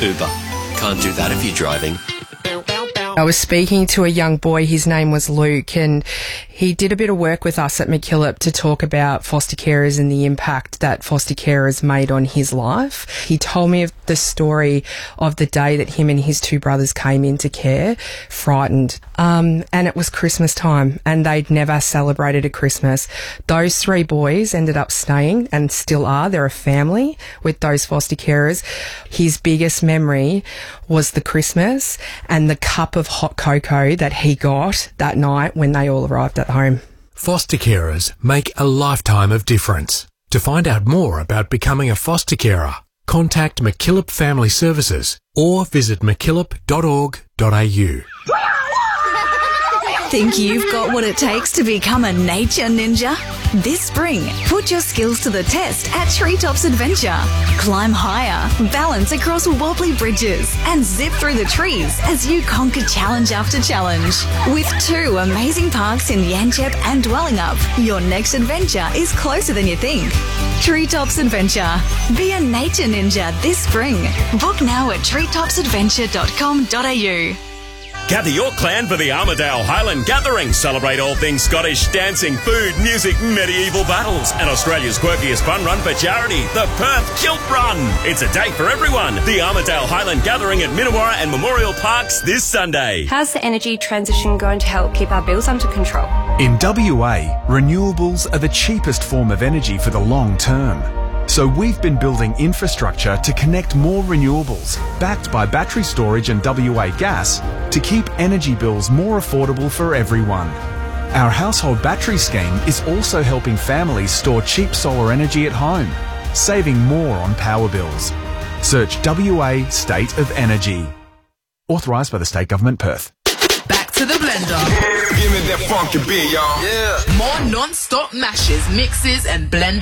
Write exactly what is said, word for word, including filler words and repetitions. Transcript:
Uber. Can't do that if you're driving. I was speaking to a young boy, his name was Luke, and he did a bit of work with us at MacKillop to talk about foster carers and the impact that foster carers made on his life. He told me of the story of the day that him and his two brothers came into care, frightened. Um, and it was Christmas time, and they'd never celebrated a Christmas. Those three boys ended up staying, and still are. They're a family with those foster carers. His biggest memory was the Christmas and the cup of hot cocoa that he got that night when they all arrived at home. Foster carers make a lifetime of difference. To find out more about becoming a foster carer, contact MacKillop Family Services or visit mackillop dot org dot a u. Think you've got what it takes to become a nature ninja? This spring, put your skills to the test at Treetops Adventure. Climb higher, balance across wobbly bridges, and zip through the trees as you conquer challenge after challenge. With two amazing parks in Yanchep and Dwellingup, your next adventure is closer than you think. Treetops Adventure. Be a nature ninja this spring. Book now at treetops adventure dot com dot a u. Gather your clan for the Armidale Highland Gathering. Celebrate all things Scottish, dancing, food, music, medieval battles, and Australia's quirkiest fun run for charity, the Perth Kilt Run. It's a day for everyone. The Armidale Highland Gathering at Minnewarra and Memorial Parks this Sunday. How's the energy transition going to help keep our bills under control? In W A, renewables are the cheapest form of energy for the long term. So we've been building infrastructure to connect more renewables, backed by battery storage and W A Gas, to keep energy bills more affordable for everyone. Our household battery scheme is also helping families store cheap solar energy at home, saving more on power bills. Search W A State of Energy. Authorised by the State Government, Perth. Back to the blender. Yeah, give me that funky beat, y'all. Yeah. More non-stop mashes, mixes and blend